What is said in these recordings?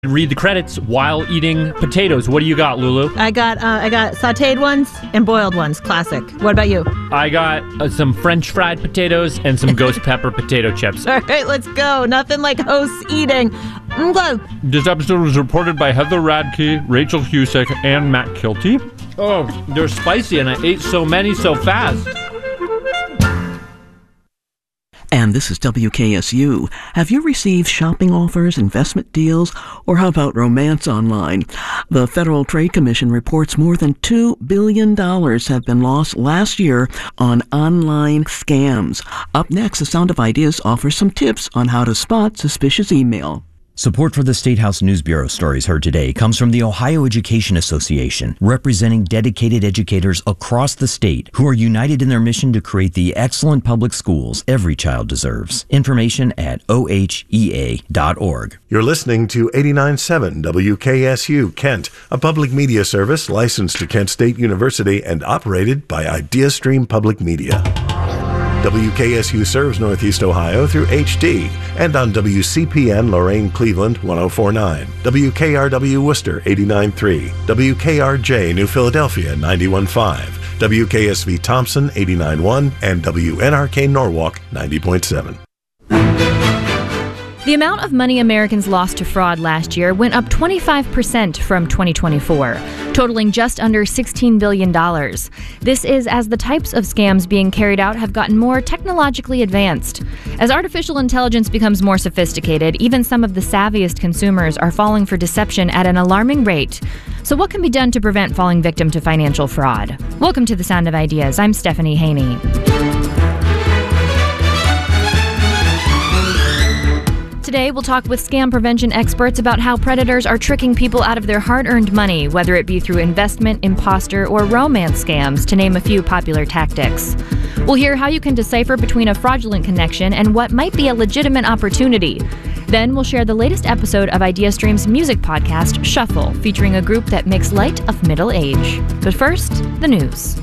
Read the credits while eating potatoes. What do you got, Lulu? I got sautéed ones and boiled ones. Classic. What about you? I got some French fried potatoes and some ghost pepper potato chips. All right, let's go. Nothing like hosts eating. Go. This episode was reported by Heather Radke, Rachel Husick, and Matt Kilty. Oh, they're spicy, and I ate so many so fast. And this is WKSU. Have you received shopping offers, investment deals, or how about romance online? The Federal Trade Commission reports more than $2 billion have been lost last year on online scams. Up next, the Sound of Ideas offers some tips on how to spot suspicious email. Support for the State House News Bureau stories heard today comes from the Ohio Education Association, representing dedicated educators across the state who are united in their mission to create the excellent public schools every child deserves. Information at ohea.org. You're listening to 89.7 WKSU Kent, a public media service licensed to Kent State University and operated by IdeaStream Public Media. WKSU serves Northeast Ohio through HD and on WCPN Lorain Cleveland 104.9, WKRW Worcester 89.3, WKRJ New Philadelphia 91.5, WKSV Thompson 89.1, and WNRK Norwalk 90.7. The amount of money Americans lost to fraud last year went up 25% from 2024, totaling just under $16 billion. This is as the types of scams being carried out have gotten more technologically advanced. As artificial intelligence becomes more sophisticated, even some of the savviest consumers are falling for deception at an alarming rate. So what can be done to prevent falling victim to financial fraud? Welcome to The Sound of Ideas. I'm Stephanie Haney. Today, we'll talk with scam prevention experts about how predators are tricking people out of their hard-earned money, whether it be through investment, imposter, or romance scams, to name a few popular tactics. We'll hear how you can decipher between a fraudulent connection and what might be a legitimate opportunity. Then we'll share the latest episode of IdeaStream's music podcast, Shuffle, featuring a group that makes light of middle age. But first, the news.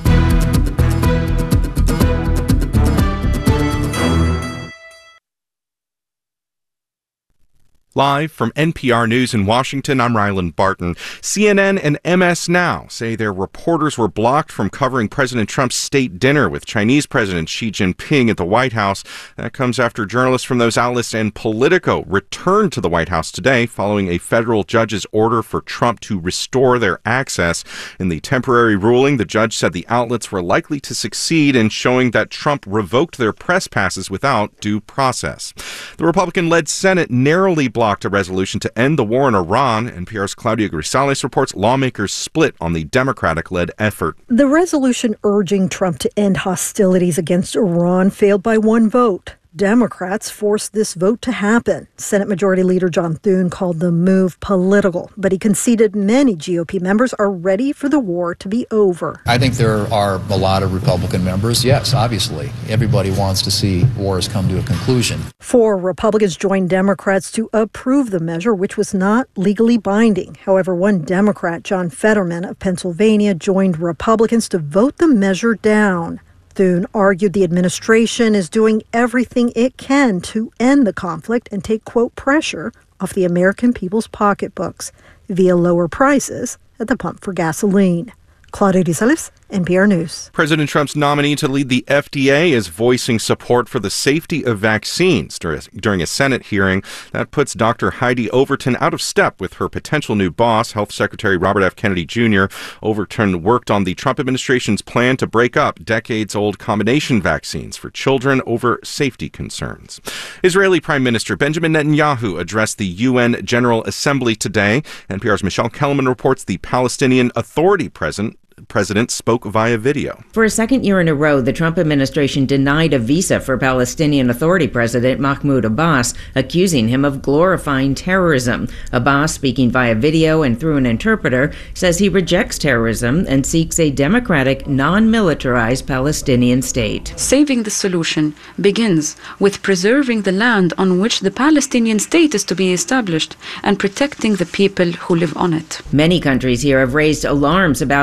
Live from NPR News in Washington, I'm Ryland Barton. CNN and MS Now say their reporters were blocked from covering President Trump's state dinner with Chinese President Xi Jinping at the White House. That comes after journalists from those outlets and Politico returned to the White House today following a federal judge's order for Trump to restore their access. In the temporary ruling, the judge said the outlets were likely to succeed in showing that Trump revoked their press passes without due process. The Republican-led Senate narrowly blocked a resolution to end the war in Iran. NPR's Claudia Grisales reports lawmakers split on the Democratic-led effort. The resolution urging Trump to end hostilities against Iran failed by one vote. Democrats forced this vote to happen. Senate Majority Leader John Thune called the move political, but he conceded many GOP members are ready for the war to be over. I think there are a lot of Republican members. Yes, obviously. Everybody wants to see wars come to a conclusion. 4 Republicans joined Democrats to approve the measure, which was not legally binding. However, one Democrat, John Fetterman of Pennsylvania, joined Republicans to vote the measure down. Thune argued the administration is doing everything it can to end the conflict and take, quote, pressure off the American people's pocketbooks via lower prices at the pump for gasoline. Claudia Grisales, NPR News. President Trump's nominee to lead the FDA is voicing support for the safety of vaccines during a Senate hearing. That puts Dr. Heidi Overton out of step with her potential new boss, Health Secretary Robert F. Kennedy Jr. Overton worked on the Trump administration's plan to break up decades-old combination vaccines for children over safety concerns. Israeli Prime Minister Benjamin Netanyahu addressed the UN General Assembly today. NPR's Michelle Kellerman reports the Palestinian Authority president spoke via video. For a second year in a row, the Trump administration denied a visa for Palestinian Authority President Mahmoud Abbas, accusing him of glorifying terrorism. Abbas, speaking via video and through an interpreter, says he rejects terrorism and seeks a democratic, non-militarized Palestinian state. Saving the solution begins with preserving the land on which the Palestinian state is to be established and protecting the people who live on it. Many countries here have raised alarms about Israeli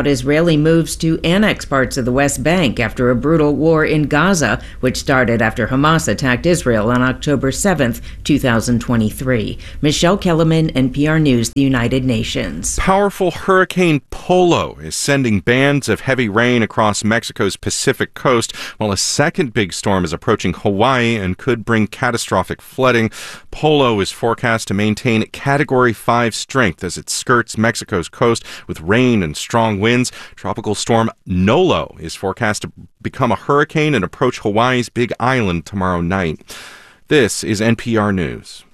Israeli moves to annex parts of the West Bank after a brutal war in Gaza, which started after Hamas attacked Israel on October 7th, 2023. Michelle Kellerman, NPR News, the United Nations. Powerful Hurricane Polo is sending bands of heavy rain across Mexico's Pacific coast, while a second big storm is approaching Hawaii and could bring catastrophic flooding. Polo is forecast to maintain Category 5 strength as it skirts Mexico's coast with rain and strong winds. Tropical storm Nolo is forecast to become a hurricane and approach Hawaii's Big Island tomorrow night. This is NPR News.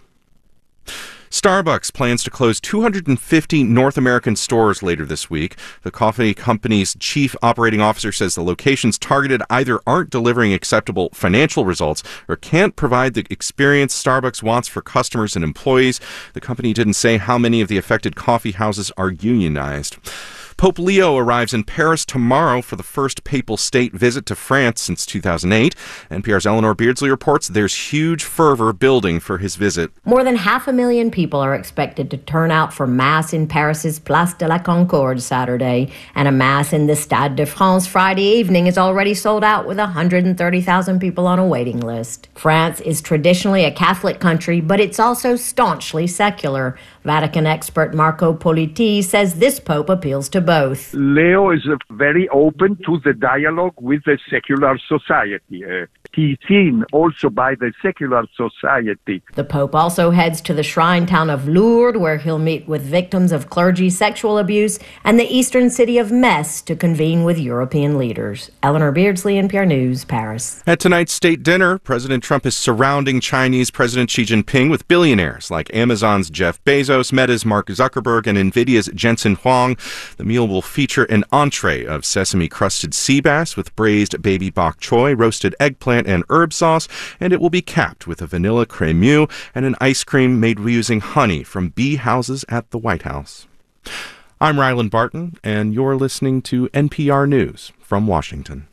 Starbucks plans to close 250 North American stores later this week. The coffee company's chief operating officer says the locations targeted either aren't delivering acceptable financial results or can't provide the experience Starbucks wants for customers and employees. The company didn't say how many of the affected coffee houses are unionized. Pope Leo arrives in Paris tomorrow for the first papal state visit to France since 2008. NPR's Eleanor Beardsley reports there's huge fervor building for his visit. More than 500,000 people are expected to turn out for Mass in Paris's Place de la Concorde Saturday, and a Mass in the Stade de France Friday evening is already sold out with 130,000 people on a waiting list. France is traditionally a Catholic country, but it's also staunchly secular. Vatican expert Marco Politi says this pope appeals to both. Leo is very open to the dialogue with the secular society. He's seen also by the secular society. The pope also heads to the shrine town of Lourdes, where he'll meet with victims of clergy sexual abuse, and the eastern city of Metz to convene with European leaders. Eleanor Beardsley, NPR News, Paris. At tonight's state dinner, President Trump is surrounding Chinese President Xi Jinping with billionaires like Amazon's Jeff Bezos, Meta's Mark Zuckerberg, and NVIDIA's Jensen Huang. The meal will feature an entree of sesame-crusted sea bass with braised baby bok choy, roasted eggplant, and herb sauce, and it will be capped with a vanilla crémeux and an ice cream made using honey from bee houses at the White House. I'm Ryland Barton, and you're listening to NPR News from Washington.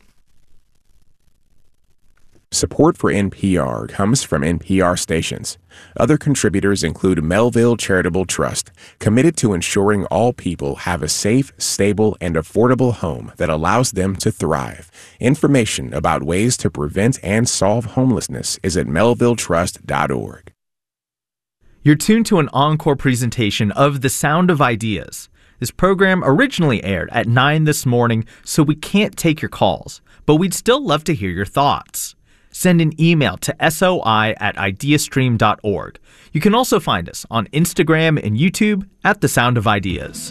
Support for NPR comes from NPR stations. Other contributors include Melville Charitable Trust, committed to ensuring all people have a safe, stable, and affordable home that allows them to thrive. Information about ways to prevent and solve homelessness is at melvilletrust.org. You're tuned to an encore presentation of The Sound of Ideas. This program originally aired at 9 this morning, so we can't take your calls, but we'd still love to hear your thoughts. Send an email to soi@ideastream.org. You can also find us on Instagram and YouTube at The Sound of Ideas.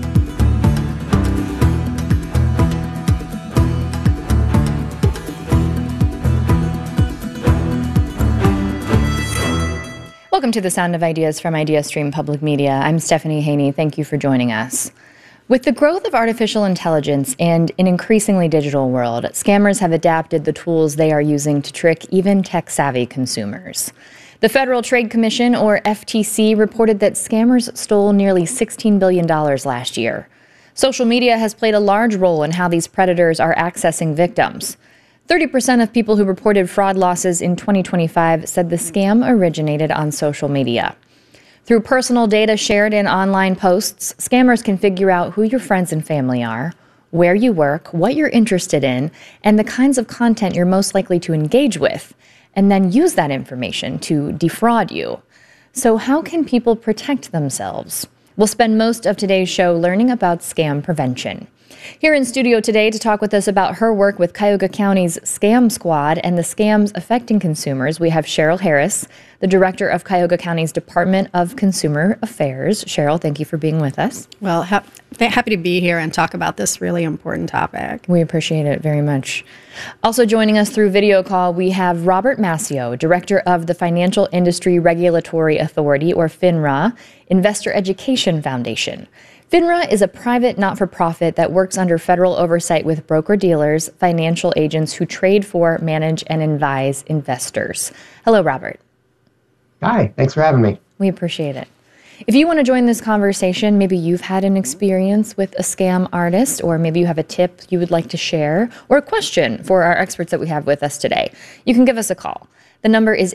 Welcome to The Sound of Ideas from IdeaStream Public Media. I'm Stephanie Haney. Thank you for joining us. With the growth of artificial intelligence and an increasingly digital world, scammers have adapted the tools they are using to trick even tech-savvy consumers. The Federal Trade Commission, or FTC, reported that scammers stole nearly $16 billion last year. Social media has played a large role in how these predators are accessing victims. 30% of people who reported fraud losses in 2025 said the scam originated on social media. Through personal data shared in online posts, scammers can figure out who your friends and family are, where you work, what you're interested in, and the kinds of content you're most likely to engage with, and then use that information to defraud you. So how can people protect themselves? We'll spend most of today's show learning about scam prevention. Here in studio today to talk with us about her work with Cuyahoga County's Scam Squad and the scams affecting consumers, we have Cheryl Harris, the director of Cuyahoga County's Department of Consumer Affairs. Cheryl, thank you for being with us. Well, happy to be here and talk about this really important topic. We appreciate it very much. Also joining us through video call, we have Robert Massio, director of the Financial Industry Regulatory Authority, or FINRA, Investor Education Foundation. FINRA is a private not-for-profit that works under federal oversight with broker-dealers, financial agents who trade for, manage, and advise investors. Hello, Robert. Hi, thanks for having me. We appreciate it. If you want to join this conversation, maybe you've had an experience with a scam artist, or maybe you have a tip you would like to share, or a question for our experts that we have with us today, you can give us a call. The number is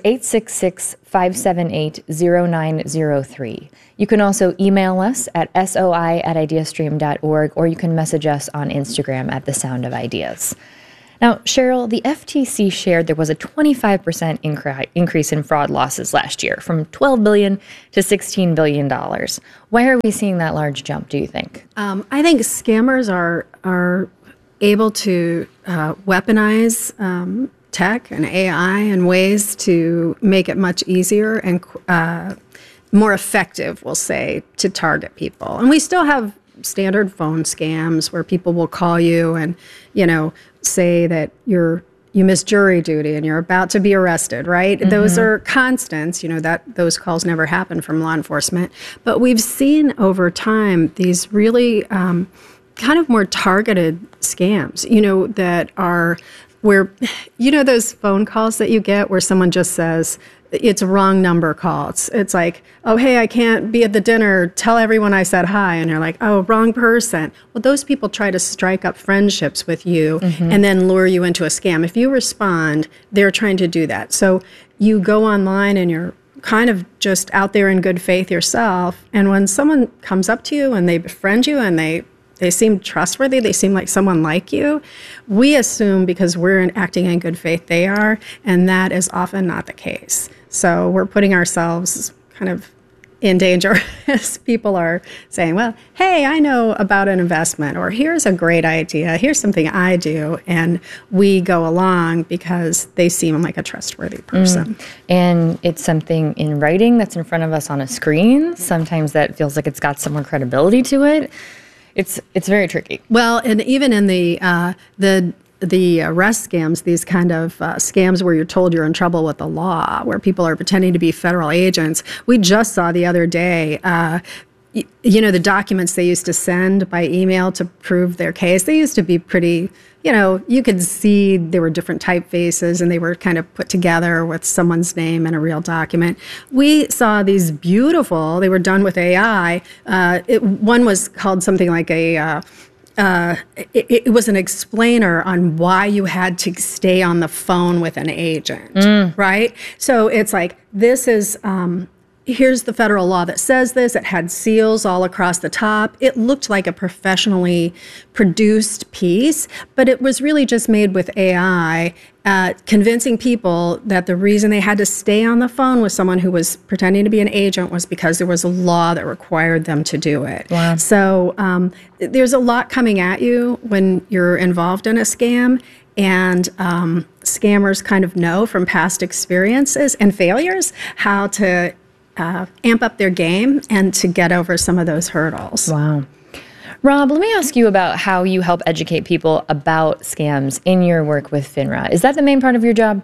866-578-0903. You can also email us at soi@ideastream.org, or you can message us on Instagram at The Sound of Ideas. Now, Cheryl, the FTC shared there was a 25% increase in fraud losses last year, from $12 billion to $16 billion. Why are we seeing that large jump, do you think? I think scammers are able to weaponize tech and AI in ways to make it much easier and more effective, we'll say, to target people. And we still have standard phone scams where people will call you and, say that you missed jury duty and you're about to be arrested, right? Mm-hmm. Those are constants, that those calls never happen from law enforcement. But we've seen over time these really kind of more targeted scams, that are where, those phone calls that you get where someone just says, it's a wrong number call. It's like, oh, hey, I can't be at the dinner. Tell everyone I said hi. And you're like, oh, wrong person. Well, those people try to strike up friendships with you and then lure you into a scam. If you respond, they're trying to do that. So you go online and you're kind of just out there in good faith yourself. And when someone comes up to you and they befriend you and they seem trustworthy, they seem like someone like you, we assume because we're acting in good faith they are, and that is often not the case. So we're putting ourselves kind of in danger as people are saying, well, hey, I know about an investment, or here's a great idea, here's something I do, and we go along because they seem like a trustworthy person. And it's something in writing that's in front of us on a screen. Sometimes that feels like it's got some more credibility to it. It's very tricky. Well, and even in the arrest scams, these kind of scams where you're told you're in trouble with the law, where people are pretending to be federal agents. We just saw the other day, the documents they used to send by email to prove their case, they used to be pretty, you could see there were different typefaces and they were kind of put together with someone's name and a real document. We saw these beautiful, they were done with AI. One was called something like it was an explainer on why you had to stay on the phone with an agent, right? So it's like, this is, here's the federal law that says this. It had seals all across the top. It looked like a professionally produced piece, but it was really just made with AI, convincing people that the reason they had to stay on the phone with someone who was pretending to be an agent was because there was a law that required them to do it. Wow. So there's a lot coming at you when you're involved in a scam. And scammers kind of know from past experiences and failures how to amp up their game and to get over some of those hurdles. Wow. Rob, let me ask you about how you help educate people about scams in your work with FINRA. Is that the main part of your job?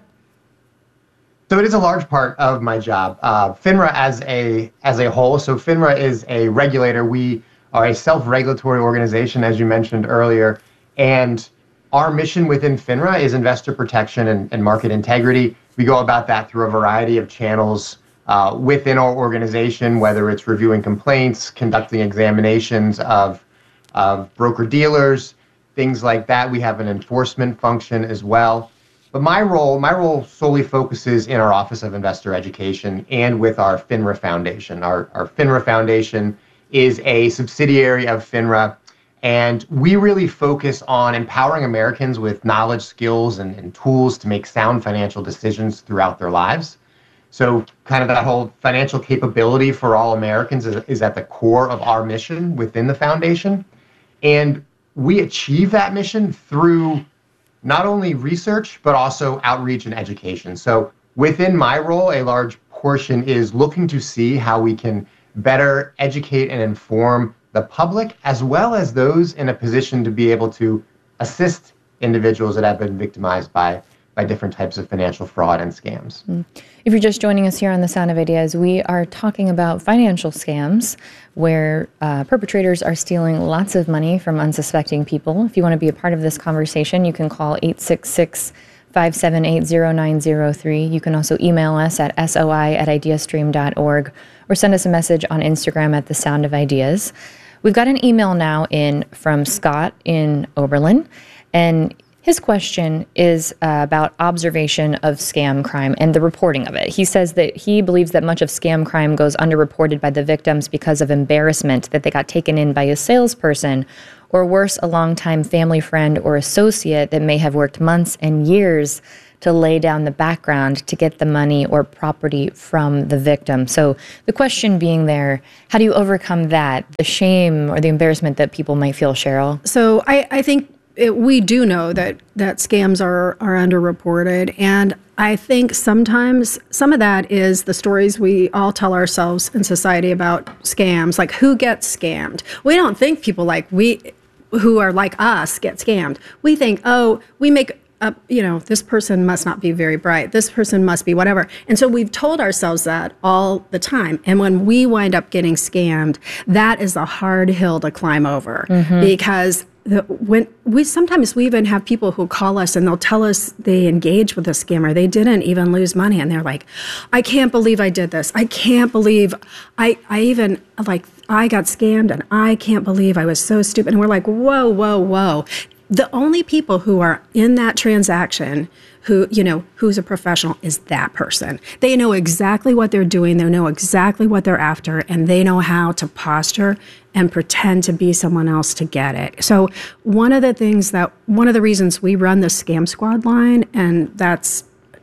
So it is a large part of my job. FINRA as a whole, so FINRA is a regulator. We are a self-regulatory organization, as you mentioned earlier, and our mission within FINRA is investor protection and market integrity. We go about that through a variety of channels within our organization, whether it's reviewing complaints, conducting examinations of broker-dealers, things like that. We have an enforcement function as well. But my role solely focuses in our Office of Investor Education and with our FINRA Foundation. Our FINRA Foundation is a subsidiary of FINRA, and we really focus on empowering Americans with knowledge, skills, and tools to make sound financial decisions throughout their lives. So kind of that whole financial capability for all Americans is at the core of our mission within the foundation. And we achieve that mission through not only research, but also outreach and education. So within my role, a large portion is looking to see how we can better educate and inform the public, as well as those in a position to be able to assist individuals that have been victimized by different types of financial fraud and scams. If you're just joining us here on The Sound of Ideas, we are talking about financial scams where perpetrators are stealing lots of money from unsuspecting people. If you want to be a part of this conversation, you can call 866 888-578-0903. You can also email us at soi@ideastream.org or send us a message on Instagram at The Sound of Ideas. We've got an email now in from Scott in Oberlin, and his question is about observation of scam crime and the reporting of it. He says that he believes that much of scam crime goes underreported by the victims because of embarrassment that they got taken in by a salesperson, or worse, a longtime family friend or associate that may have worked months and years to lay down the background to get the money or property from the victim. So the question being there, how do you overcome that, the shame or the embarrassment that people might feel, Cheryl? So I think we do know that scams are underreported, and I think sometimes some of that is the stories we all tell ourselves in society about scams, like who gets scammed. We don't think people who are like us get scammed. We think, we make up, this person must not be very bright. This person must be whatever. And so we've told ourselves that all the time. And when we wind up getting scammed, that is a hard hill to climb over, because sometimes we even have people who call us and they'll tell us they engaged with a scammer. They didn't even lose money. And they're like, I can't believe I did this. I can't believe I got scammed, and I can't believe I was so stupid. And we're like, whoa, whoa, whoa. The only people who are in that transaction who's a professional is that person. They know exactly what they're doing. They know exactly what they're after, and they know how to posture and pretend to be someone else to get it. So one of the reasons we run the Scam Squad line, and that's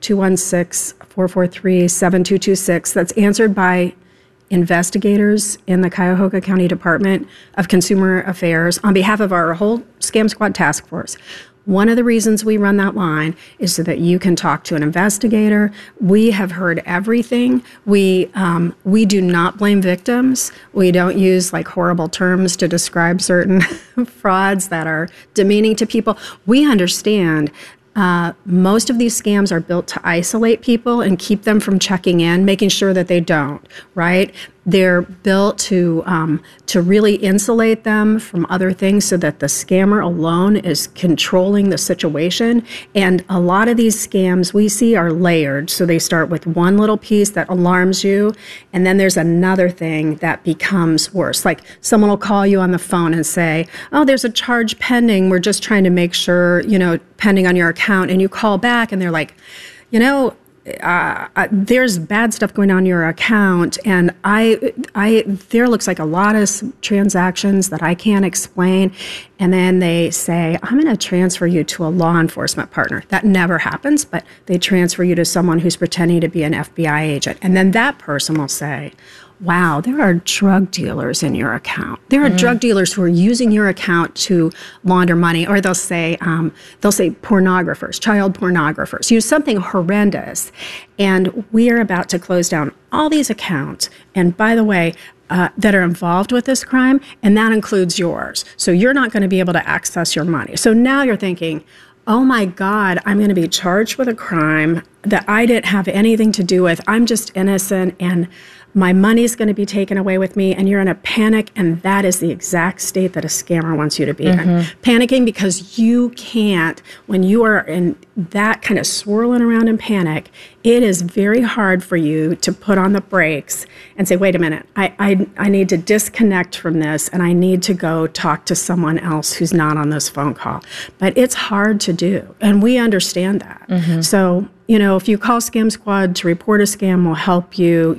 216-443-7226, that's answered by investigators in the Cuyahoga County Department of Consumer Affairs on behalf of our whole Scam Squad task force. One of the reasons we run that line is so that you can talk to an investigator. We have heard everything. We do not blame victims. We don't use horrible terms to describe certain frauds that are demeaning to people. We understand most of these scams are built to isolate people and keep them from checking in, making sure that they don't, right? They're built to really insulate them from other things so that the scammer alone is controlling the situation. And a lot of these scams we see are layered. So they start with one little piece that alarms you, and then there's another thing that becomes worse. Like someone will call you on the phone and say, oh, there's a charge pending. We're just trying to make sure, pending on your account. And you call back and they're like, there's bad stuff going on in your account, and there looks like a lot of transactions that I can't explain. And then they say, I'm going to transfer you to a law enforcement partner. That never happens, but they transfer you to someone who's pretending to be an FBI agent. And then that person will say, wow, there are drug dealers in your account. There are drug dealers who are using your account to launder money. Or they'll say pornographers, child pornographers, use something horrendous. And we are about to close down all these accounts. And by the way, that are involved with this crime, and that includes yours. So you're not going to be able to access your money. So now you're thinking, oh my God, I'm going to be charged with a crime that I didn't have anything to do with. I'm just innocent, and my money's going to be taken away with me, and you're in a panic, and that is the exact state that a scammer wants you to be in. Panicking because you can't, when you are in that kind of swirling around in panic, it is very hard for you to put on the brakes and say, wait a minute, I need to disconnect from this, and I need to go talk to someone else who's not on this phone call. But it's hard to do, and we understand that. So, if you call Scam Squad to report a scam, we'll help you,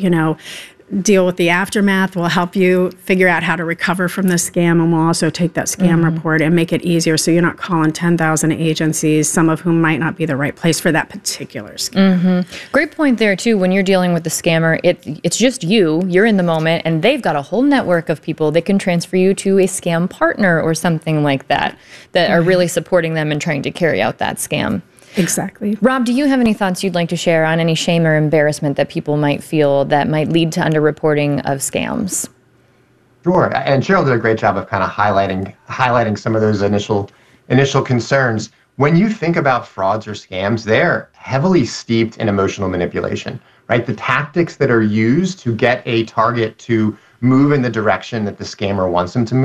deal with the aftermath. We'll help you figure out how to recover from the scam, and we'll also take that scam report and make it easier so you're not calling 10,000 agencies, some of whom might not be the right place for that particular scam. Great point there, too. When you're dealing with the scammer, it's just you're in the moment, and they've got a whole network of people that can transfer you to a scam partner or something like that are really supporting them and trying to carry out that scam. Exactly. Rob, do you have any thoughts you'd like to share on any shame or embarrassment that people might feel that might lead to underreporting of scams? Sure. And Cheryl did a great job of kind of highlighting some of those initial concerns. When you think about frauds or scams, they're heavily steeped in emotional manipulation, right? The tactics that are used to get a target to move in the direction that the scammer wants them to move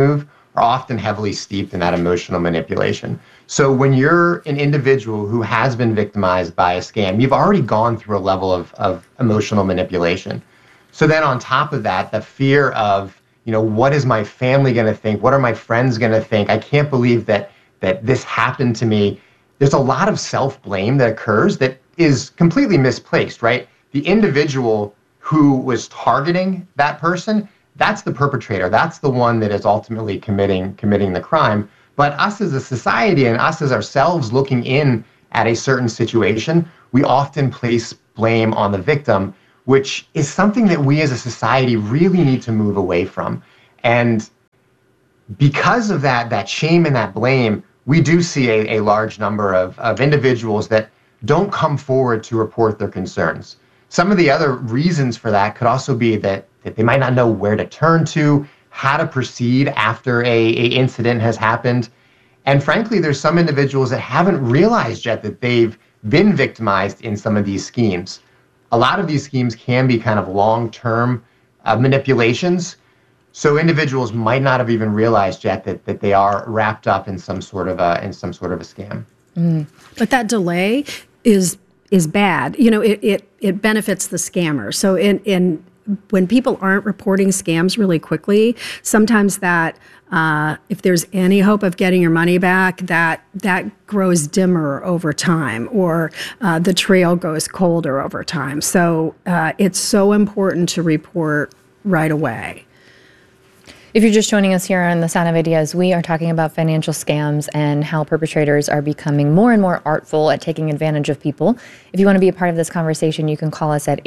are often heavily steeped in that emotional manipulation. So when you're an individual who has been victimized by a scam, you've already gone through a level of emotional manipulation. So then on top of that, the fear of, what is my family going to think? What are my friends going to think? I can't believe that this happened to me. There's a lot of self-blame that occurs that is completely misplaced, right? The individual who was targeting that person, that's the perpetrator. That's the one that is ultimately committing the crime. But us as a society and us as ourselves looking in at a certain situation, we often place blame on the victim, which is something that we as a society really need to move away from. And because of that shame and that blame, we do see a large number of individuals that don't come forward to report their concerns. Some of the other reasons for that could also be that they might not know where to turn to, how to proceed after a incident has happened. And frankly, there's some individuals that haven't realized yet that they've been victimized in some of these schemes. A lot of these schemes can be kind of long-term manipulations. So individuals might not have even realized yet that they are wrapped up in some sort of a scam. But that delay is bad. It benefits the scammer. So when people aren't reporting scams really quickly, sometimes that if there's any hope of getting your money back, that grows dimmer over time, or the trail goes colder over time. So it's so important to report right away. If you're just joining us here on The Sound of Ideas, we are talking about financial scams and how perpetrators are becoming more and more artful at taking advantage of people. If you want to be a part of this conversation, you can call us at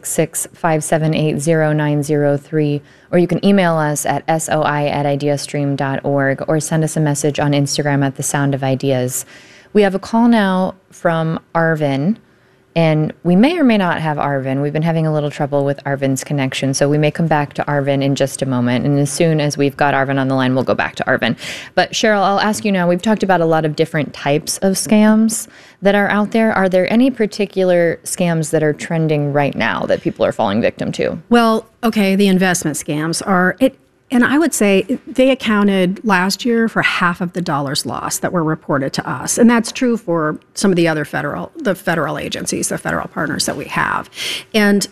866-578-0903, or you can email us at soi@ideastream.org, or send us a message on Instagram at The Sound of Ideas. We have a call now from Arvin. And we may or may not have Arvin. We've been having a little trouble with Arvin's connection, so we may come back to Arvin in just a moment. And as soon as we've got Arvin on the line, we'll go back to Arvin. But Cheryl, I'll ask you now, we've talked about a lot of different types of scams that are out there. Are there any particular scams that are trending right now that people are falling victim to? Well, okay, the investment scams are it. And I would say they accounted last year for half of the dollars lost that were reported to us. And that's true for some of the other federal agencies, the federal partners that we have. And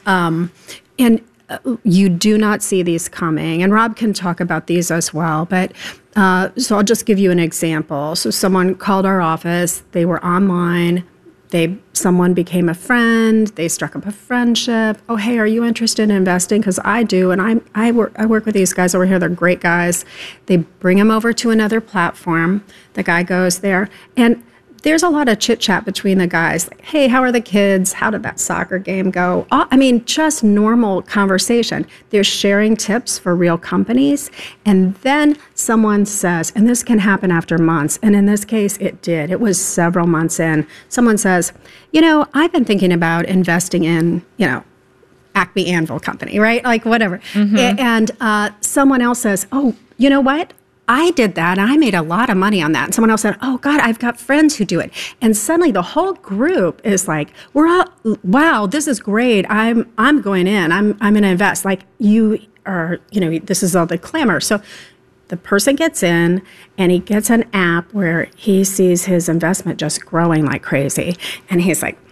you do not see these coming. And Rob can talk about these as well. But so I'll just give you an example. So someone called our office. They were online. Someone became a friend. They struck up a friendship. Oh, hey, are you interested in investing? Because I do, and I work with these guys over here. They're great guys. They bring them over to another platform. The guy goes there, and there's a lot of chit chat between the guys. Like, hey, how are the kids? How did that soccer game go? I mean, just normal conversation. They're sharing tips for real companies. And then someone says, and this can happen after months, and in this case, it did. It was several months in. Someone says, I've been thinking about investing in, Acme Anvil Company, right? Like whatever. Mm-hmm. And someone else says, oh, you know what? I did that, and I made a lot of money on that. And someone else said, oh, God, I've got friends who do it. And suddenly the whole group is like, wow, this is great. I'm going in. I'm going to invest. Like you are, this is all the clamor. So the person gets in, and he gets an app where he sees his investment just growing like crazy. And he's like,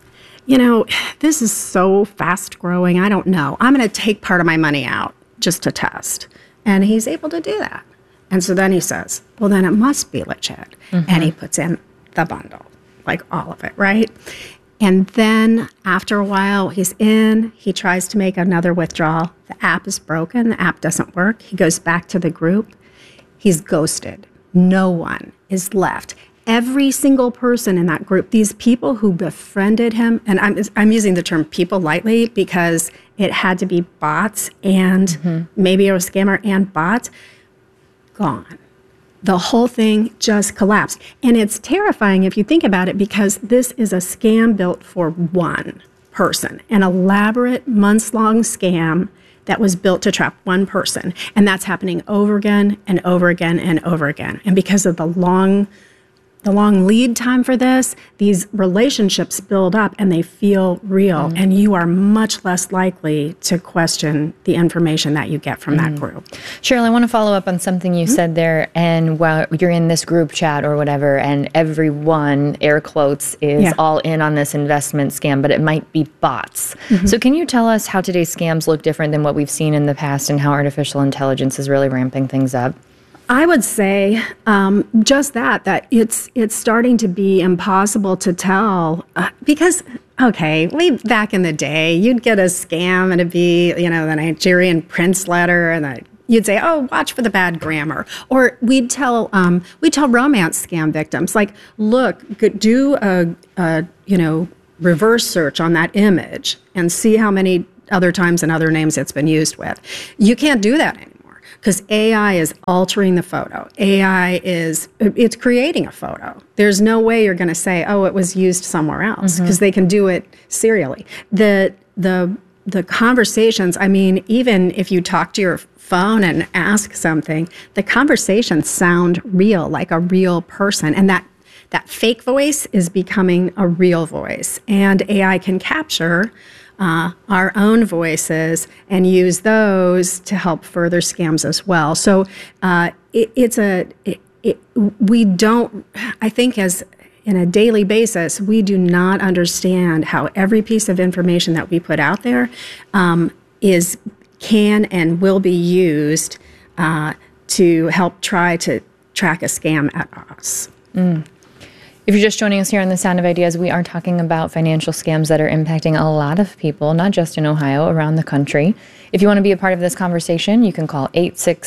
this is so fast growing. I don't know. I'm going to take part of my money out just to test. And he's able to do that. And so then he says, well, then it must be legit. Mm-hmm. And he puts in the bundle, like all of it, right? And then after a while, he's in, he tries to make another withdrawal. The app is broken. The app doesn't work. He goes back to the group. He's ghosted. No one is left. Every single person in that group, these people who befriended him, and I'm using the term people lightly because it had to be bots and maybe a scammer and bots, gone. The whole thing just collapsed. And it's terrifying if you think about it, because this is a scam built for one person, an elaborate months-long scam that was built to trap one person. And that's happening over again and over again and over again. And because of the long lead time for this, these relationships build up and they feel real, and you are much less likely to question the information that you get from that group. Cheryl, I want to follow up on something you said there. And while you're in this group chat or whatever, and everyone, air quotes, is all in on this investment scam, but it might be bots. So can you tell us how today's scams look different than what we've seen in the past and how artificial intelligence is really ramping things up? I would say just that it's starting to be impossible to tell because, okay, back in the day, you'd get a scam and it'd be, the Nigerian prince letter, and you'd say, oh, watch for the bad grammar. Or we'd tell romance scam victims, like, look, do a reverse search on that image and see how many other times and other names it's been used with. You can't do that anymore, because AI is altering the photo. It's creating a photo. There's no way you're going to say, oh, it was used somewhere else, because they can do it serially. The conversations, I mean, even if you talk to your phone and ask something, the conversations sound real, like a real person. And that fake voice is becoming a real voice. And AI can capture our own voices and use those to help further scams as well. So we don't, I think, as in a daily basis, we do not understand how every piece of information that we put out there can and will be used to help try to track a scam at us. If you're just joining us here on The Sound of Ideas, we are talking about financial scams that are impacting a lot of people, not just in Ohio, around the country. If you want to be a part of this conversation, you can call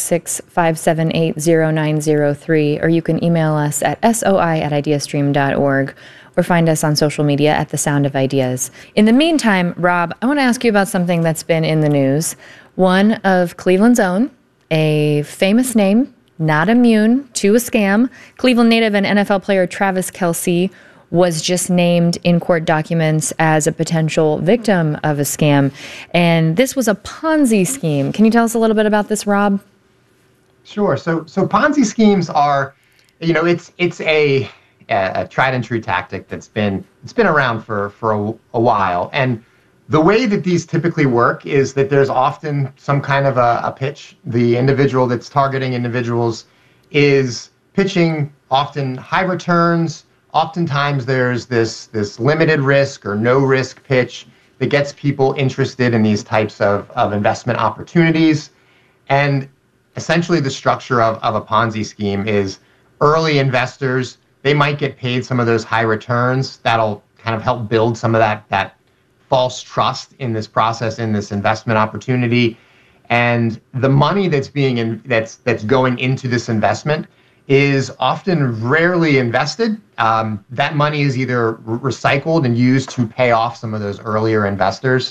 866-578-0903, or you can email us at soi@ideastream.org, or find us on social media at The Sound of Ideas. In the meantime, Rob, I want to ask you about something that's been in the news. One of Cleveland's own, a famous name, not immune to a scam. Cleveland native and NFL player Travis Kelce was just named in court documents as a potential victim of a scam. And this was a Ponzi scheme. Can you tell us a little bit about this, Rob? Sure. So Ponzi schemes are, it's a tried and true tactic that's been around for a while. And the way that these typically work is that there's often some kind of a pitch. The individual that's targeting individuals is pitching often high returns. Oftentimes there's this limited risk or no risk pitch that gets people interested in these types of investment opportunities. And essentially the structure of a Ponzi scheme is early investors, they might get paid some of those high returns. That'll kind of help build some of that false trust in this process, in this investment opportunity. And the money that's going into this investment is often rarely invested. That money is either recycled and used to pay off some of those earlier investors,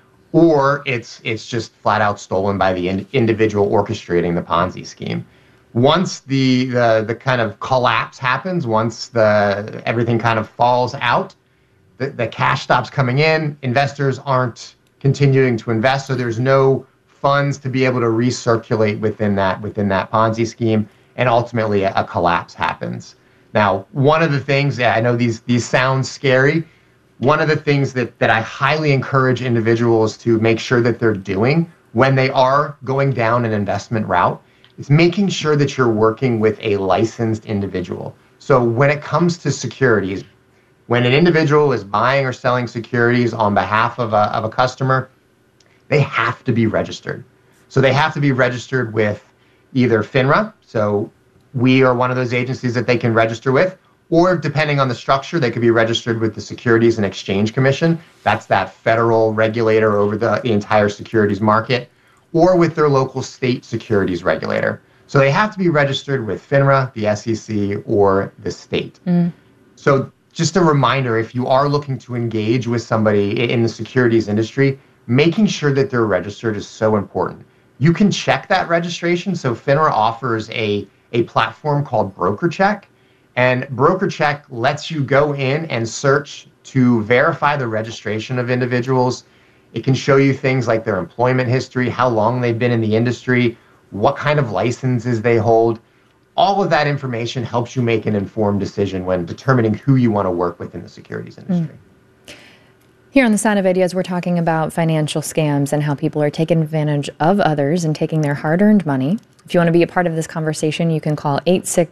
or it's just flat out stolen by the individual orchestrating the Ponzi scheme. Once the kind of collapse happens, once everything kind of falls out, the cash stops coming in, investors aren't continuing to invest, so there's no funds to be able to recirculate within that Ponzi scheme, and ultimately a collapse happens. Now, one of the things, I know these sound scary, one of the things that I highly encourage individuals to make sure that they're doing when they are going down an investment route is making sure that you're working with a licensed individual. So when it comes to securities, when an individual is buying or selling securities on behalf of a customer, they have to be registered. So they have to be registered with either FINRA, so we are one of those agencies that they can register with, or depending on the structure, they could be registered with the Securities and Exchange Commission. That's that federal regulator over the entire securities market, or with their local state securities regulator. So they have to be registered with FINRA, the SEC, or the state. So just a reminder, if you are looking to engage with somebody in the securities industry, making sure that they're registered is so important. You can check that registration. So FINRA offers a platform called BrokerCheck, and BrokerCheck lets you go in and search to verify the registration of individuals. It can show you things like their employment history, how long they've been in the industry, what kind of licenses they hold. all of that information helps you make an informed decision when determining who you want to work with in the securities industry. Here on The Sound of Ideas, we're talking about financial scams and how people are taking advantage of others and taking their hard-earned money. If you want to be a part of this conversation, you can call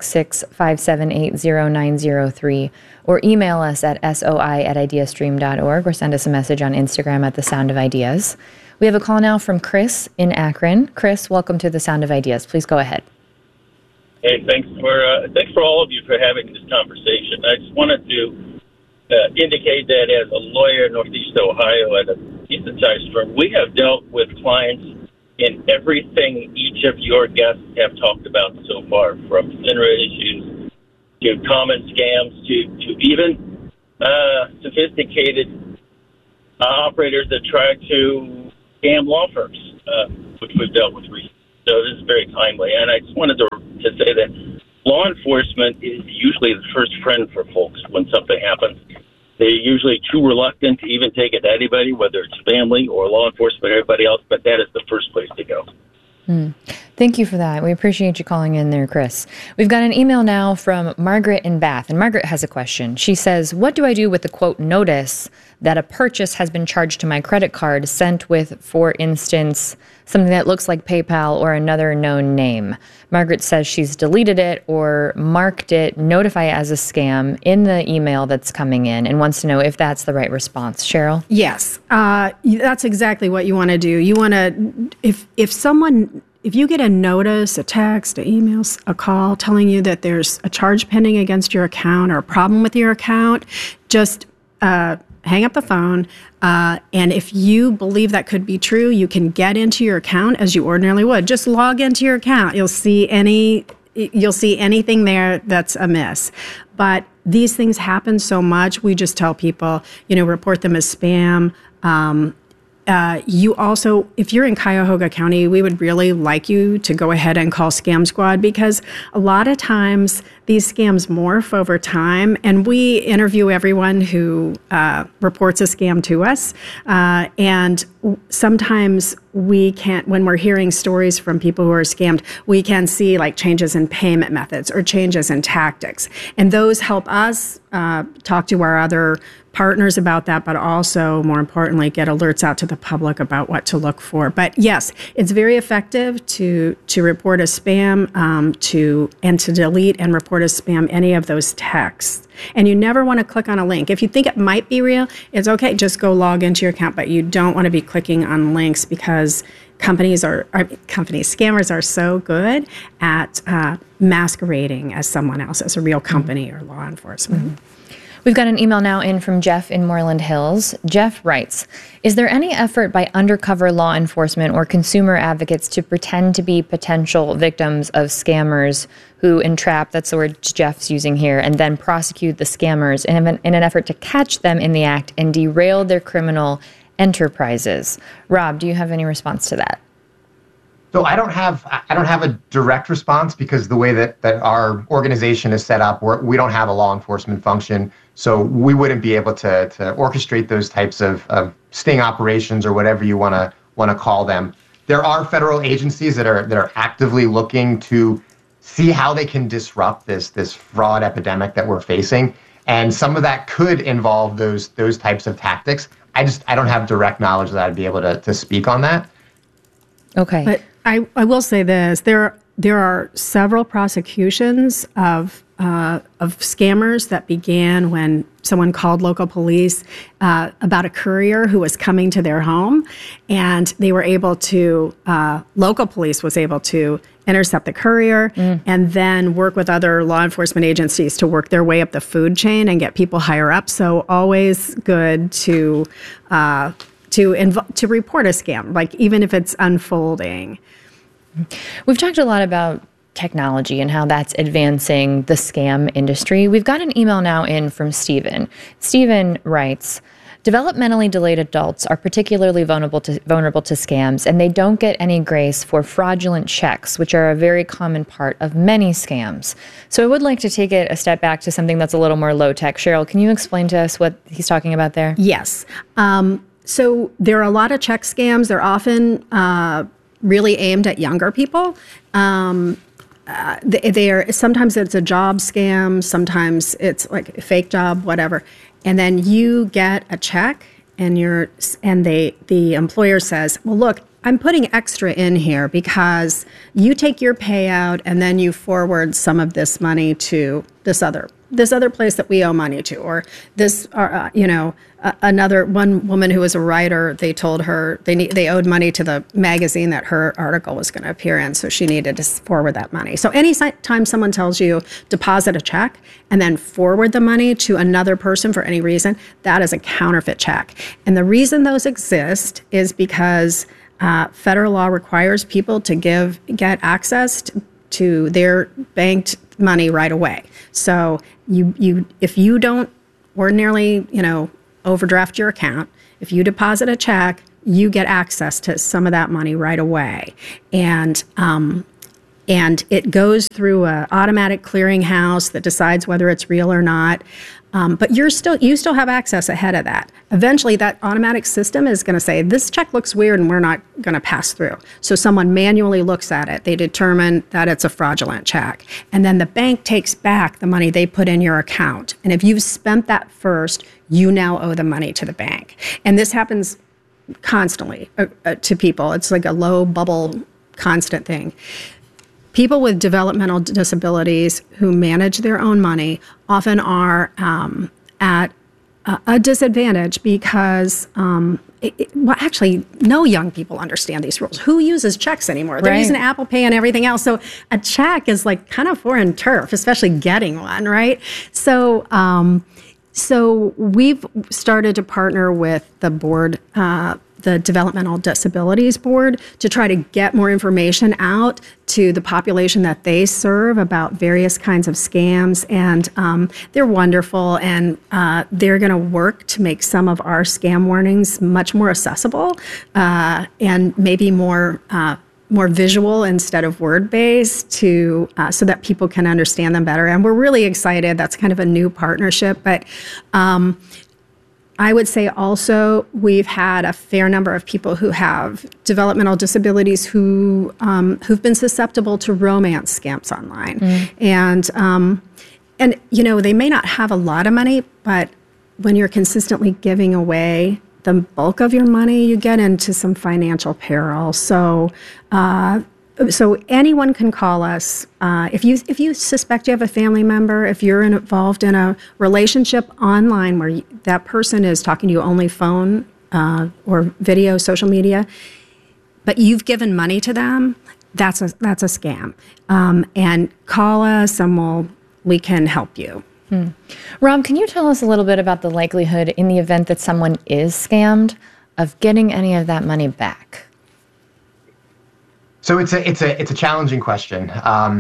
866-578-0903 or email us at soi@ideastream.org or send us a message on Instagram at The Sound of Ideas. We have a call now from Chris in Akron. Chris, welcome to The Sound of Ideas. Please go ahead. Hey, thanks for all of you for having this conversation. I just wanted to indicate that as a lawyer in Northeast Ohio at a decent-sized firm, we have dealt with clients in everything each of your guests have talked about so far, from FINRA issues to common scams to even sophisticated operators that try to scam law firms, which we've dealt with recently. So this is very timely. And I just wanted to say that law enforcement is usually the first friend for folks when something happens. They're usually too reluctant to even take it to anybody, whether it's family or law enforcement or everybody else, but that is the first place to go. Thank you for that. We appreciate you calling in there, Chris. We've got an email now from Margaret in Bath, and Margaret has a question. She says, what do I do with the, quote, notice that a purchase has been charged to my credit card sent with, for instance, something that looks like PayPal or another known name? Margaret says she's deleted it or marked it, notify it as a scam in the email that's coming in, and wants to know if that's the right response. Cheryl? Yes, that's exactly what you want to do. You want to, if you get a notice, a text, an email, a call telling you that there's a charge pending against your account or a problem with your account, just hang up the phone. And if you believe that could be true, you can get into your account as you ordinarily would. Just log into your account. You'll see anything there that's amiss. But these things happen so much. We just tell people, report them as spam. You also, if you're in Cuyahoga County, we would really like you to go ahead and call Scam Squad, because a lot of times these scams morph over time, and we interview everyone who reports a scam to us. And sometimes we can't, when we're hearing stories from people who are scammed, we can see like changes in payment methods or changes in tactics. And those help us talk to our other partners about that, but also, more importantly, get alerts out to the public about what to look for. But yes, it's very effective to report a spam, to delete and report as spam any of those texts. And you never want to click on a link. If you think it might be real, it's okay, just go log into your account, but you don't want to be clicking on links, because scammers are so good at masquerading as someone else, as a real company or law enforcement. We've got an email now in from Jeff in Moreland Hills. Jeff writes, is there any effort by undercover law enforcement or consumer advocates to pretend to be potential victims of scammers who entrap, that's the word Jeff's using here, and then prosecute the scammers in an effort to catch them in the act and derail their criminal enterprises? Rob, do you have any response to that? So I don't have a direct response, because the way that our organization is set up, we don't have a law enforcement function. So we wouldn't be able to orchestrate those types of sting operations, or whatever you want to call them. There are federal agencies that are actively looking to see how they can disrupt this fraud epidemic that we're facing, and some of that could involve those types of tactics. I don't have direct knowledge that I'd be able to speak on that. Okay. But I will say this: there are several prosecutions of scammers that began when someone called local police about a courier who was coming to their home, and they were able to, local police was able to intercept the courier and then work with other law enforcement agencies to work their way up the food chain and get people higher up. So always good to report a scam, like even if it's unfolding. We've talked a lot about technology and how that's advancing the scam industry. We've got an email now in from Stephen. Stephen writes, developmentally delayed adults are particularly vulnerable to scams, and they don't get any grace for fraudulent checks, which are a very common part of many scams. So I would like to take it a step back to something that's a little more low-tech. Cheryl, can you explain to us what he's talking about there? Yes. So there are a lot of check scams. They're often really aimed at younger people. they are, sometimes it's a job scam, sometimes it's like a fake job, whatever. And then you get a check and the employer says, well, look, I'm putting extra in here because you take your payout and then you forward some of this money to this other place that we owe money to, or this, another one woman who was a writer, they told her they owed money to the magazine that her article was going to appear in, so she needed to forward that money. So anytime someone tells you deposit a check and then forward the money to another person for any reason, that is a counterfeit check. And the reason those exist is because federal law requires people to get access to their banked money right away. So if you don't ordinarily, overdraft your account, if you deposit a check, you get access to some of that money right away. And it goes through an automatic clearinghouse that decides whether it's real or not. But you still have access ahead of that. Eventually, that automatic system is going to say, this check looks weird and we're not going to pass through. So someone manually looks at it. They determine that it's a fraudulent check. And then the bank takes back the money they put in your account. And if you've spent that first, you now owe the money to the bank. And this happens constantly to people. It's like a low bubble, constant thing. People with developmental disabilities who manage their own money often are at a disadvantage because, actually, no young people understand these rules. Who uses checks anymore? They're using Apple Pay and everything else. So a check is like kind of foreign turf, especially getting one, right? So we've started to partner with the board, the Developmental Disabilities Board, to try to get more information out to the population that they serve about various kinds of scams. And they're wonderful, and they're going to work to make some of our scam warnings much more accessible and maybe more visual instead of word-based so that people can understand them better. And we're really excited. That's kind of a new partnership. But I would say also we've had a fair number of people who have developmental disabilities who've been susceptible to romance scams online. And they may not have a lot of money, but when you're consistently giving away the bulk of your money, you get into some financial peril. So anyone can call us if you suspect you have a family member, if you're involved in a relationship online where that person is talking to you only phone or video, social media, but you've given money to them, that's a scam. And call us, and we can help you. Rob, can you tell us a little bit about the likelihood in the event that someone is scammed of getting any of that money back? So it's a challenging question.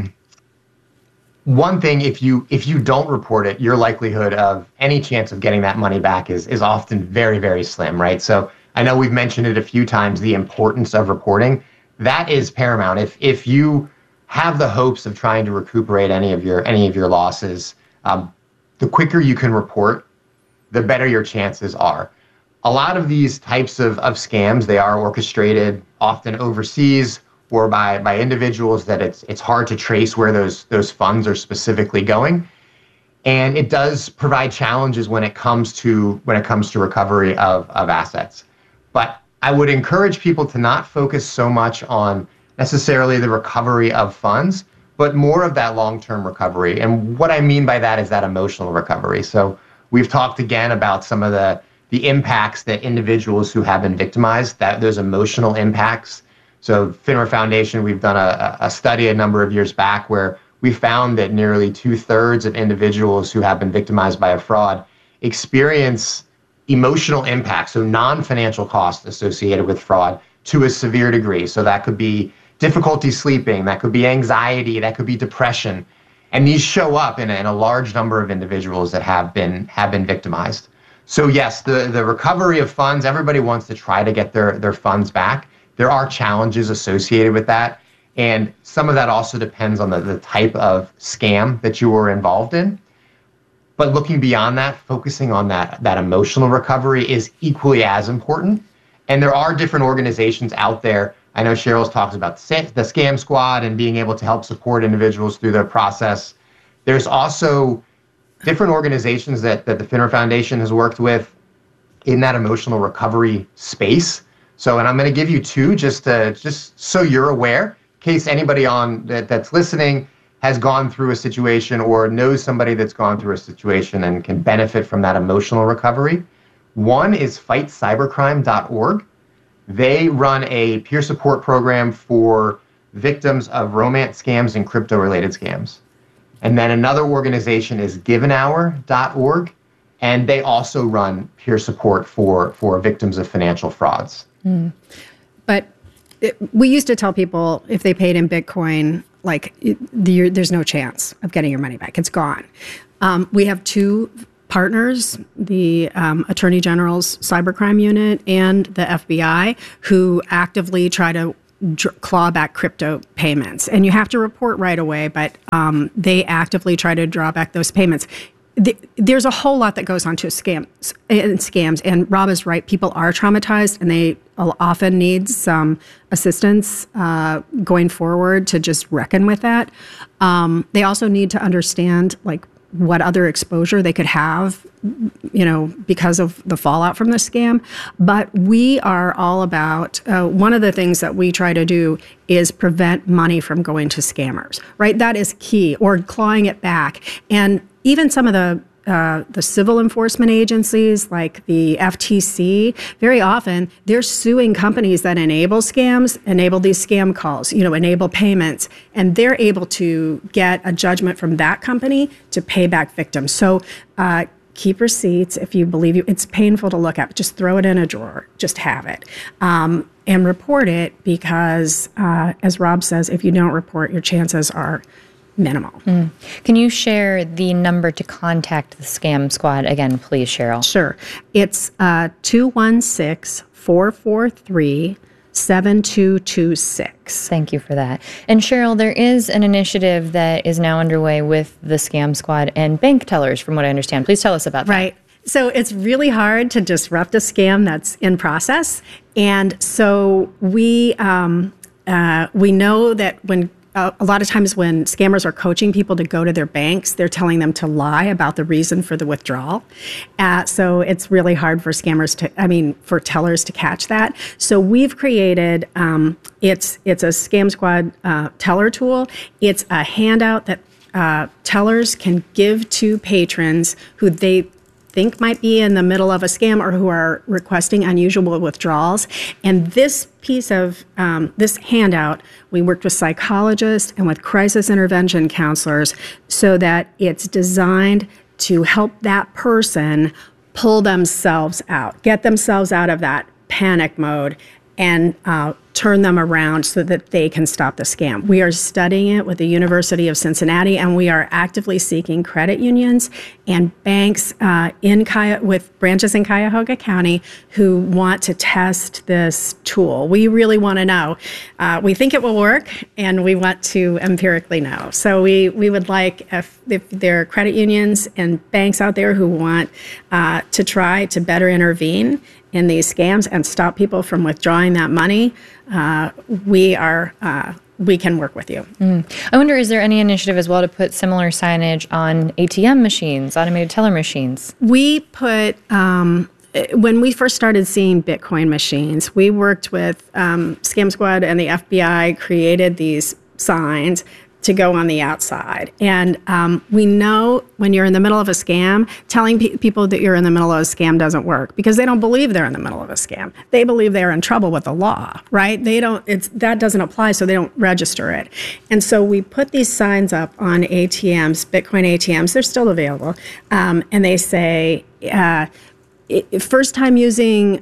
One thing, if you don't report it, your likelihood of any chance of getting that money back is often very, very slim, right? So I know we've mentioned it a few times, the importance of reporting. That is paramount. If you have the hopes of trying to recuperate any of your losses, the quicker you can report, the better your chances are. A lot of these types of scams, they are orchestrated often overseas or by individuals that it's hard to trace where those funds are specifically going. And it does provide challenges when it comes to recovery of assets. But I would encourage people to not focus so much on necessarily the recovery of funds, but more of that long-term recovery. And what I mean by that is that emotional recovery. So we've talked again about some of the impacts that individuals who have been victimized, that those emotional impacts. So FINRA Foundation, we've done a study a number of years back where we found that nearly 2/3 of individuals who have been victimized by a fraud experience emotional impacts, so non-financial costs associated with fraud to a severe degree. So that could be difficulty sleeping, that could be anxiety, that could be depression. And these show up in a large number of individuals that have been victimized. So yes, the recovery of funds, everybody wants to try to get their funds back. There are challenges associated with that. And some of that also depends on the type of scam that you were involved in. But looking beyond that, focusing on that emotional recovery is equally as important. And there are different organizations out there I know Cheryl's talks about the Scam Squad and being able to help support individuals through the process. There's also different organizations that the FINRA Foundation has worked with in that emotional recovery space. So, and I'm going to give you two just so you're aware, in case anybody that's listening has gone through a situation or knows somebody that's gone through a situation and can benefit from that emotional recovery. One is fightcybercrime.org. They run a peer support program for victims of romance scams and crypto-related scams. And then another organization is givenhour.org, and they also run peer support for victims of financial frauds. Mm. But we used to tell people if they paid in Bitcoin, there's no chance of getting your money back. It's gone. We have two partners, the Attorney General's Cybercrime Unit and the FBI, who actively try to claw back crypto payments. And you have to report right away, but they actively try to draw back those payments. There's a whole lot that goes on to scams. And Rob is right. People are traumatized, and they often need some assistance going forward to just reckon with that. They also need to understand, what other exposure they could have, because of the fallout from the scam. But we are all about, one of the things that we try to do is prevent money from going to scammers, right? That is key, or clawing it back. And even some of the civil enforcement agencies like the FTC, very often they're suing companies that enable scams, enable these scam calls, enable payments, and they're able to get a judgment from that company to pay back victims. So keep receipts if you believe you. It's painful to look at, but just throw it in a drawer, just have it. And report it because, as Rob says, if you don't report, your chances are minimal. Mm. Can you share the number to contact the Scam Squad again, please, Cheryl? Sure. It's 216-443-7226. Thank you for that. And Cheryl, there is an initiative that is now underway with the Scam Squad and bank tellers, from what I understand. Please tell us about that. Right. So it's really hard to disrupt a scam that's in process. And so we know that when a lot of times when scammers are coaching people to go to their banks, they're telling them to lie about the reason for the withdrawal. So it's really hard for for tellers to catch that. So we've created, it's a Scam Squad teller tool. It's a handout that tellers can give to patrons who they think might be in the middle of a scam or who are requesting unusual withdrawals. And this piece of this handout, we worked with psychologists and with crisis intervention counselors so that it's designed to help that person pull themselves out, get themselves out of that panic mode and turn them around so that they can stop the scam. We are studying it with the University of Cincinnati, and we are actively seeking credit unions and banks with branches in Cuyahoga County who want to test this tool. We really want to know. We think it will work, and we want to empirically know. So we would like, if there are credit unions and banks out there who want to try to better intervene in these scams and stop people from withdrawing that money, we can work with you. Mm. I wonder, is there any initiative as well to put similar signage on ATM machines, automated teller machines? We put, when we first started seeing Bitcoin machines, we worked with Scam Squad, and the FBI created these signs to go on the outside. And we know when you're in the middle of a scam, telling people that you're in the middle of a scam doesn't work because they don't believe they're in the middle of a scam. They believe they're in trouble with the law, right? That doesn't apply, so they don't register it. And so we put these signs up on ATMs, Bitcoin ATMs, they're still available, and they say, first time using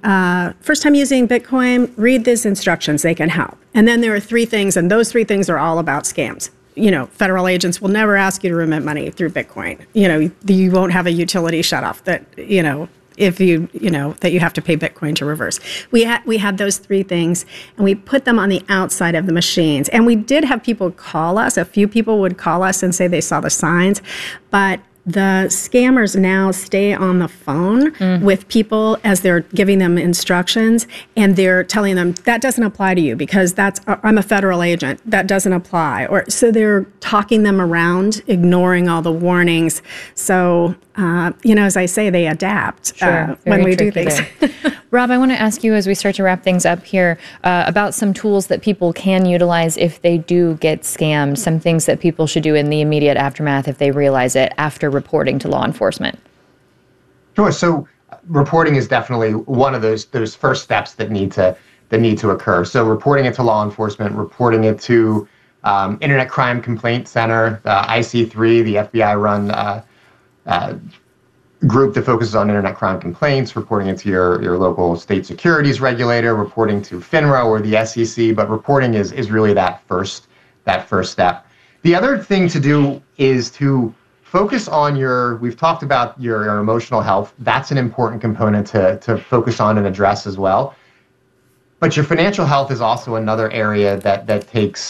Bitcoin, read these instructions, they can help. And then there are 3 things, and those 3 things are all about scams. Federal agents will never ask you to remit money through Bitcoin. You won't have a utility shutoff that, if that you have to pay Bitcoin to reverse. We had those 3 things, and we put them on the outside of the machines. And we did have people call us. A few people would call us and say they saw the signs, but the scammers now stay on the phone with people as they're giving them instructions, and they're telling them that doesn't apply to you because I'm a federal agent. That doesn't apply. Or so they're talking them around, ignoring all the warnings. So, as I say, they adapt when we do things. Rob, I want to ask you as we start to wrap things up here about some tools that people can utilize if they do get scammed, some things that people should do in the immediate aftermath if they realize it after reporting to law enforcement. Sure. So reporting is definitely one of those first steps that need to occur. So reporting it to law enforcement, reporting it to Internet Crime Complaint Center, IC3, the FBI-run group that focuses on internet crime complaints, reporting it to your local state securities regulator, reporting to FINRA or the SEC, but reporting is really that first step. The other thing to do is to focus on we've talked about your emotional health. That's an important component to focus on and address as well. But your financial health is also another area that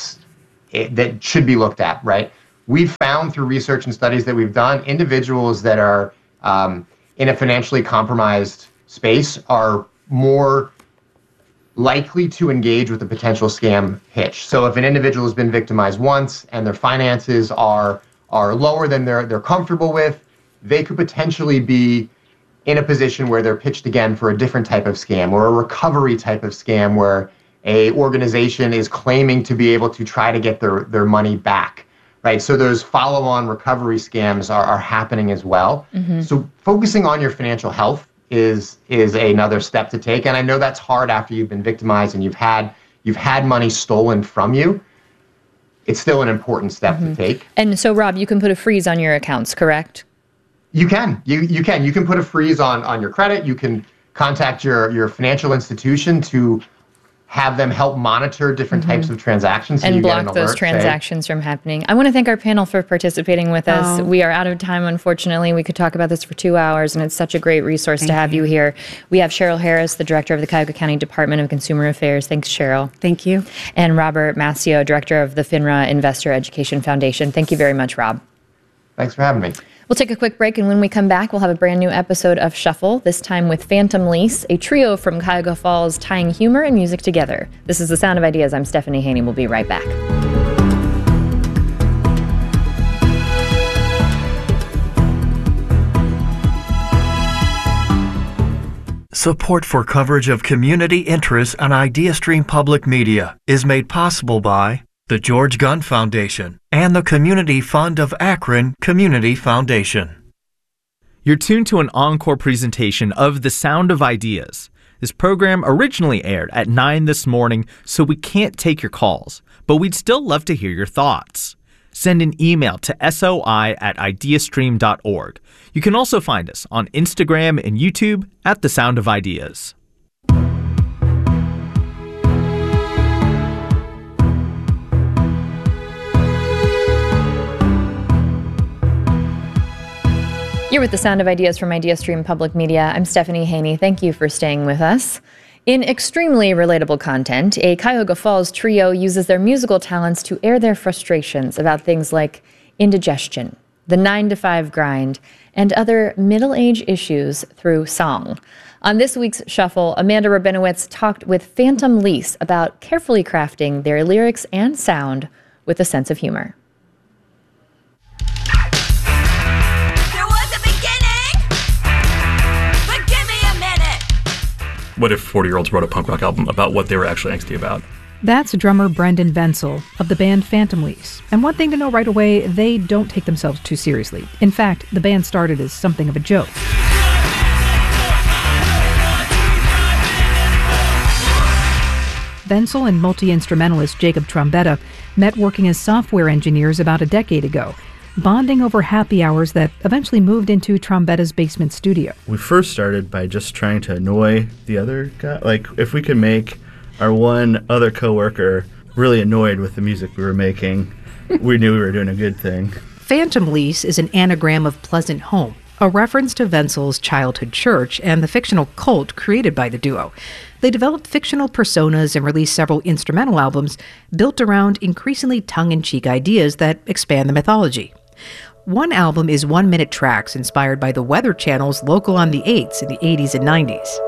should be looked at, right? We've found through research and studies that we've done, individuals that are in a financially compromised space are more likely to engage with a potential scam hitch. So if an individual has been victimized once and their finances are lower than they're comfortable with, they could potentially be in a position where they're pitched again for a different type of scam or a recovery type of scam where a organization is claiming to be able to try to get their money back. Right, so those follow-on recovery scams are happening as well. Mm-hmm. So focusing on your financial health is another step to take. And I know that's hard after you've been victimized and you've had money stolen from you. It's still an important step to take. And so, Rob, you can put a freeze on your accounts, correct? You can. You can put a freeze on your credit. You can contact your financial institution to have them help monitor different types of transactions. So and you block get an alert, those transactions from happening. I want to thank our panel for participating with us. We are out of time, unfortunately. We could talk about this for 2 hours, and it's such a great resource to have you here. We have Cheryl Harris, the director of the Cuyahoga County Department of Consumer Affairs. Thanks, Cheryl. Thank you. And Robert Massio, director of the FINRA Investor Education Foundation. Thank you very much, Rob. Thanks for having me. We'll take a quick break, and when we come back, we'll have a brand new episode of Shuffle, this time with Phantom Lease, a trio from Cuyahoga Falls tying humor and music together. This is The Sound of Ideas. I'm Stephanie Haney. We'll be right back. Support for coverage of community interests on IdeaStream Public Media is made possible by the George Gunn Foundation and the Community Fund of Akron Community Foundation. You're tuned to an encore presentation of The Sound of Ideas. This program originally aired at 9 this morning, so we can't take your calls, but we'd still love to hear your thoughts. Send an email to soi@ideastream.org. You can also find us on Instagram and YouTube at The Sound of Ideas. You're with The Sound of Ideas from IdeaStream Public Media. I'm Stephanie Haney. Thank you for staying with us. In extremely relatable content, a Cuyahoga Falls trio uses their musical talents to air their frustrations about things like indigestion, the 9-to-5 grind, and other middle-age issues through song. On this week's Shuffle, Amanda Rabinowitz talked with Phantom Lease about carefully crafting their lyrics and sound with a sense of humor. What if 40-year-olds wrote a punk rock album about what they were actually angsty about? That's drummer Brendan Wenzel of the band Phantom Lease. And one thing to know right away, they don't take themselves too seriously. In fact, the band started as something of a joke. Wenzel and multi-instrumentalist Jacob Trombetta met working as software engineers about a decade ago, bonding over happy hours that eventually moved into Trombetta's basement studio. We first started by just trying to annoy the other guy. Like, if we could make our one other coworker really annoyed with the music we were making, we knew we were doing a good thing. Phantom Lease is an anagram of pleasant home, a reference to Wenzel's childhood church and the fictional cult created by the duo. They developed fictional personas and released several instrumental albums built around increasingly tongue-in-cheek ideas that expand the mythology. one album is 1-minute tracks inspired by the Weather Channel's Local on the 8s in the 80s and 90s.